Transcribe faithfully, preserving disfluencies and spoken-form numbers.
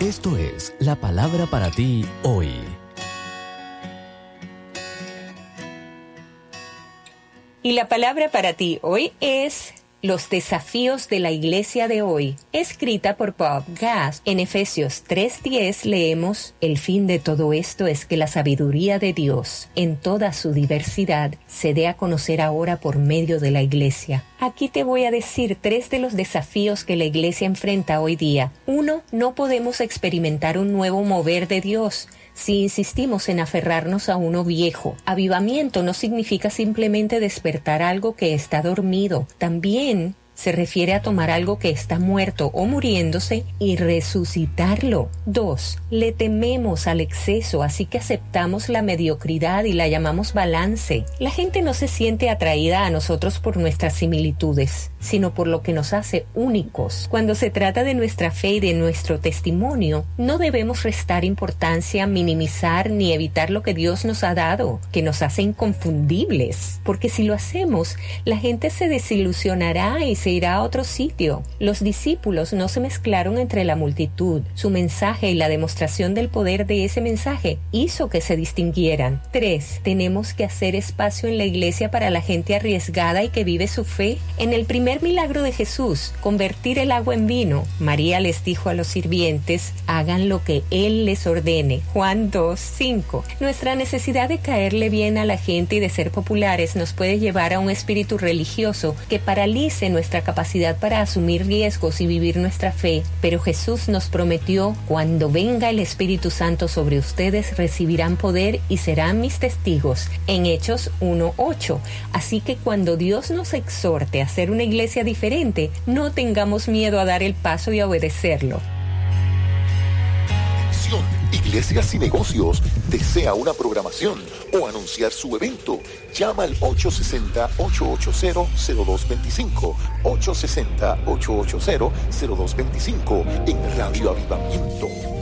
Esto es la palabra para ti hoy. Y la palabra para ti hoy es los desafíos de la iglesia de hoy, escrita por Bob Gass. En Efesios tres diez leemos: el fin de todo esto es que la sabiduría de Dios, en toda su diversidad, se dé a conocer ahora por medio de la iglesia. Aquí te voy a decir tres de los desafíos que la iglesia enfrenta hoy día. Uno, no podemos experimentar un nuevo mover de Dios si insistimos en aferrarnos a uno viejo. Avivamiento no significa simplemente despertar algo que está dormido. También se refiere a tomar algo que está muerto o muriéndose y resucitarlo. Dos, le tememos al exceso, así que aceptamos la mediocridad y la llamamos balance. La gente no se siente atraída a nosotros por nuestras similitudes, sino por lo que nos hace únicos. Cuando se trata de nuestra fe y de nuestro testimonio, no debemos restar importancia, minimizar ni evitar lo que Dios nos ha dado, que nos hace inconfundibles. Porque si lo hacemos, la gente se desilusionará y se irá a otro sitio. Los discípulos no se mezclaron entre la multitud. Su mensaje y la demostración del poder de ese mensaje hizo que se distinguieran. Tres, tenemos que hacer espacio en la iglesia para la gente arriesgada y que vive su fe. En el primer milagro de Jesús, convertir el agua en vino, María les dijo a los sirvientes: hagan lo que Él les ordene. Juan dos cinco. Nuestra necesidad de caerle bien a la gente y de ser populares nos puede llevar a un espíritu religioso que paralice nuestra capacidad para asumir riesgos y vivir nuestra fe. Pero Jesús nos prometió: cuando venga el Espíritu Santo sobre ustedes, recibirán poder y serán mis testigos, en Hechos uno ocho. Así que cuando Dios nos exhorte a ser una iglesia diferente, no tengamos miedo a dar el paso y a obedecerlo. Iglesias y Negocios desea una programación o anunciar su evento. Llama al ocho seis cero, ocho ocho cero, cero dos dos cinco, ocho seis cero, ocho ocho cero, cero dos dos cinco en Radio Avivamiento.